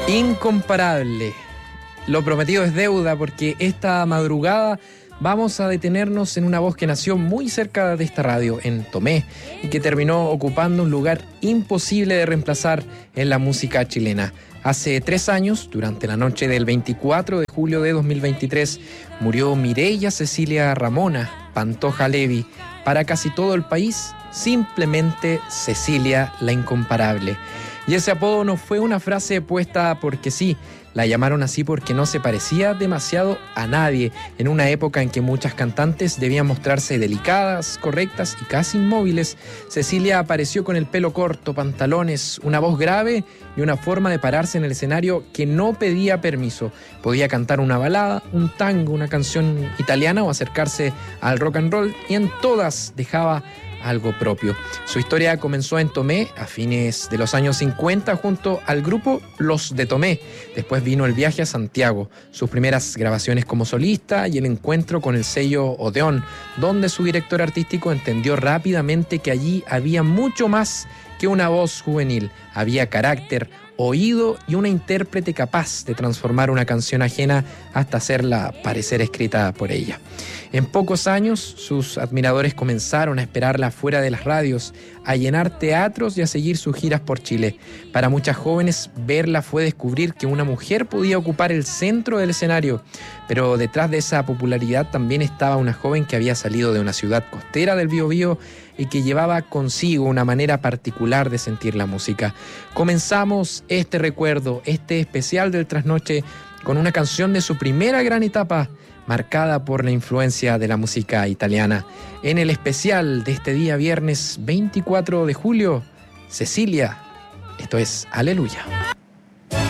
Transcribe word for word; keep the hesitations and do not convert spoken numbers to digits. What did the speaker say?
Incomparable. Lo prometido es deuda, porque esta madrugada vamos a detenernos en una voz que nació muy cerca de esta radio, en Tomé, y que terminó ocupando un lugar imposible de reemplazar en la música chilena. Hace tres años, durante la noche del veinticuatro de julio de dos mil veintitrés, murió Mireya Cecilia Ramona Pantoja Levi. Para casi todo el país, simplemente Cecilia la Incomparable. Y ese apodo no fue una frase puesta porque sí, la llamaron así porque no se parecía demasiado a nadie, en una época en que muchas cantantes debían mostrarse delicadas, correctas y casi inmóviles. Cecilia apareció con el pelo corto, pantalones, una voz grave y una forma de pararse en el escenario que no pedía permiso. Podía cantar una balada, un tango, una canción italiana o acercarse al rock and roll, y en todas dejaba algo propio. Su historia comenzó en Tomé a fines de los años cincuenta junto al grupo Los de Tomé. Después vino el viaje a Santiago, sus primeras grabaciones como solista y el encuentro con el sello Odeón, donde su director artístico entendió rápidamente que allí había mucho más que una voz juvenil. Había carácter, oído y una intérprete capaz de transformar una canción ajena hasta hacerla parecer escrita por ella. En pocos años, sus admiradores comenzaron a esperarla fuera de las radios, a llenar teatros y a seguir sus giras por Chile. Para muchas jóvenes, verla fue descubrir que una mujer podía ocupar el centro del escenario. Pero detrás de esa popularidad también estaba una joven que había salido de una ciudad costera del Biobío y que llevaba consigo una manera particular de sentir la música. Comenzamos este recuerdo, este especial del Trasnoche, con una canción de su primera gran etapa, marcada por la influencia de la música italiana. En el especial de este día viernes veinticuatro de julio, Cecilia, esto es Aleluya.